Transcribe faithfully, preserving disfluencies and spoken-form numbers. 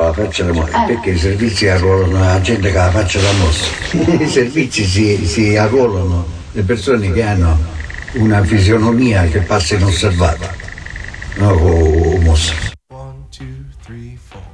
La faccia da mossa, perché i servizi arruolano la gente che la faccia da mossa. I servizi si, si arruolano le persone che hanno una fisionomia che passa inosservata, no, o, o mossa. One, two, three, four.